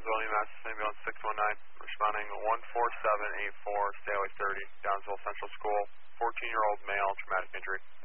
Downsville EMS, ambulance 619, responding 14784, stay away 30, Downsville Central School, 14-year-old male, traumatic injury.